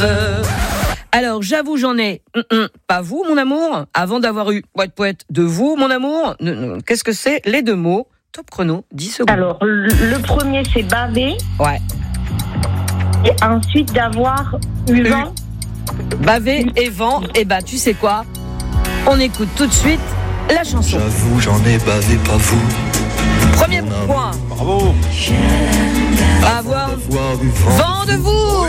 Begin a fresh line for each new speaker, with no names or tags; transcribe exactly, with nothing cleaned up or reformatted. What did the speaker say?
rose. Alors, j'avoue, j'en ai, mm, mm, pas vous, mon amour, avant d'avoir eu poète poète de vous, mon amour. Qu'est-ce que c'est les deux mots? Top chrono, dix secondes.
Alors, le, le premier, c'est baver.
Ouais.
Et ensuite, d'avoir eu vent.
Baver et vent, et bah, tu sais quoi? On écoute tout de suite la chanson.
J'avoue, j'en ai bavé, pas vous.
Premier point.
Bravo.
Avoir vent de vous.